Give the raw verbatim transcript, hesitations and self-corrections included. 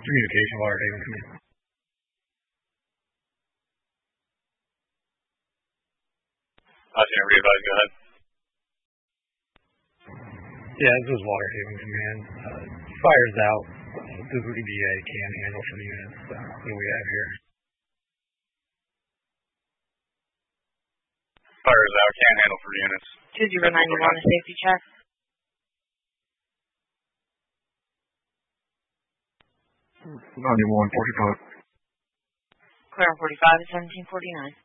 Communication, Water Haven Command. Oshner, re-advise, go ahead. Yeah, this is Water Haven Command. Uh, fire's out. Uh, this is E D A can handle for the units. Uh, what do we have here? Fire's out, can handle for units. two zero nine, you want a safety check? ninety-one forty-five. Clear on forty-five to seventeen forty-nine.